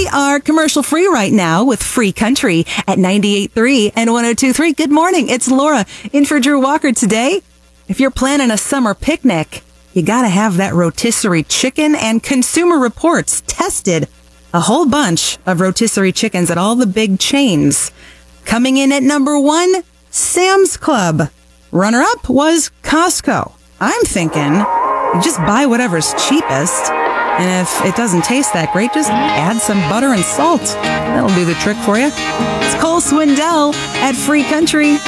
are commercial free right now with Free Country at 98.3 and 102.3. Good morning. It's Laura in for Drew Walker today. If you're planning a summer picnic, you got to have that rotisserie chicken, and Consumer Reports tested a whole bunch of rotisserie chickens at all the big chains. Coming in at number 1, Sam's Club. Runner-up was Costco. I'm thinking you just buy whatever's cheapest, and if it doesn't taste that great, just add some butter and salt. That'll do the trick for you. It's Cole Swindell at Free Country.